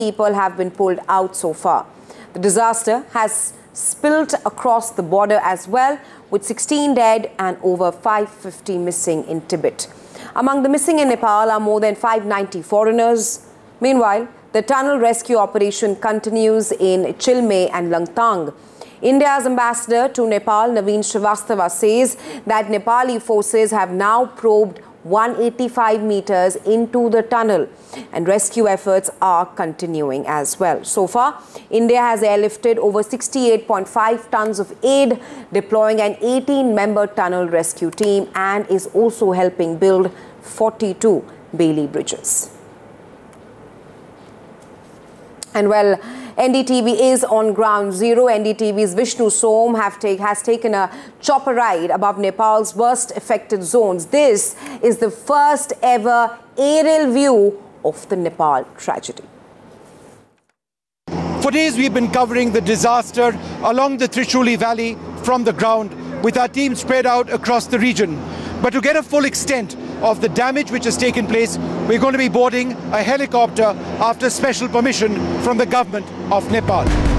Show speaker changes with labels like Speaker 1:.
Speaker 1: people have been pulled out so far. The disaster has spilled across the border as well, with 16 dead and over 550 missing in Tibet. Among the missing in Nepal are more than 590 foreigners. Meanwhile, the tunnel rescue operation continues in Chilme and Langtang. India's ambassador to Nepal, Naveen Srivastava, says that Nepali forces have now probed 185 meters into the tunnel, and rescue efforts are continuing as well. So far, India has airlifted over 68.5 tons of aid, deploying an 18-member tunnel rescue team, and is also helping build 42 Bailey bridges. And well, NDTV is on ground zero. NDTV's Vishnu Som has taken a chopper ride above Nepal's worst affected zones. This is the first ever aerial view of the Nepal tragedy.
Speaker 2: For days we've been covering the disaster along the Trishuli Valley from the ground, with our team spread out across the region. But to get a full extent of the damage which has taken place, we're going to be boarding a helicopter after special permission from the government of Nepal.